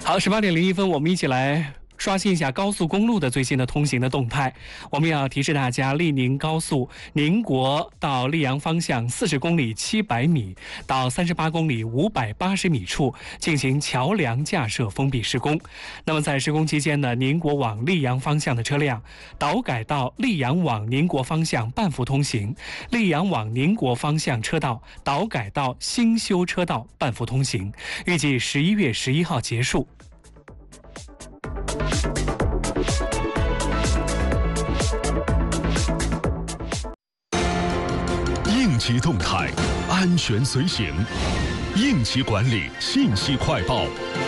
好，18:01，我们一起来刷新一下高速公路的最新的通行的动态。我们要提示大家，利宁高速宁国到溧阳方向40公里700米到38公里580米处进行桥梁架设封闭施工。那么在施工期间呢，宁国往溧阳方向的车辆导改到溧阳往宁国方向半幅通行，溧阳往宁国方向车道导改到新修车道半幅通行，预计11月11号结束。 应急动态，安全随行。应急管理信息快报。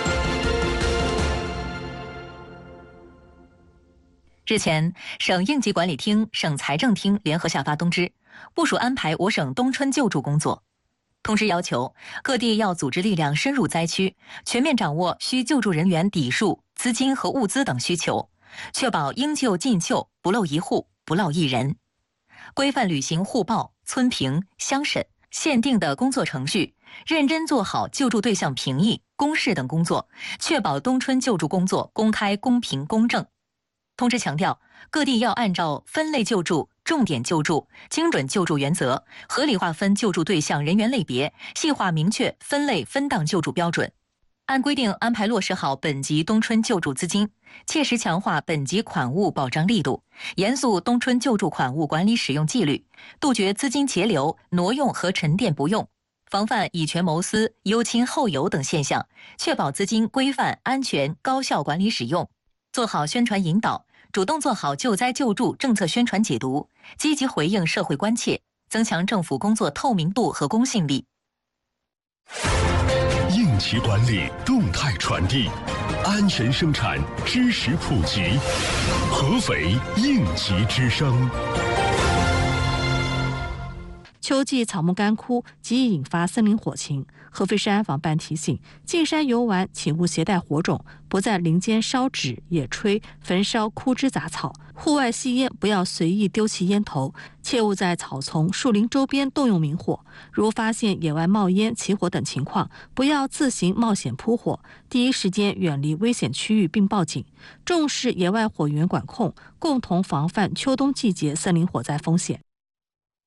日前，省应急管理厅、省财政厅联合下发通知，部署安排我省冬春救助工作。通知要求，各地要组织力量深入灾区，全面掌握需救助人员底数、资金和物资等需求，确保应救尽救，不漏一户，不落一人。规范履行户报、村评、乡审限定的工作程序，认真做好救助对象评议、公示等工作，确保冬春救助工作公开、公平、公正。通知强调，各地要按照分类救助、重点救助、精准救助原则，合理划分救助对象人员类别，细化明确分类分档救助标准，按规定安排落实好本级冬春救助资金，切实强化本级款物保障力度，严肃冬春救助款物管理使用纪律，杜绝资金截留、挪用和沉淀不用，防范以权谋私、优亲后有等现象，确保资金规范、安全、高效管理使用，做好宣传引导，主动做好救灾救助政策宣传解读，积极回应社会关切，增强政府工作透明度和公信力。 应急管理动态传递，安全生产知识普及，合肥应急之声。 秋季草木干枯极易引发森林火情，合肥市安防办提醒，进山游玩请勿携带火种，不在林间烧纸、野炊、焚烧枯枝杂草。户外吸烟不要随意丢弃烟头，切勿在草丛、树林周边动用明火。如发现野外冒烟、起火等情况，不要自行冒险扑火，第一时间远离危险区域并报警。重视野外火源管控，共同防范秋冬季节森林火灾风险。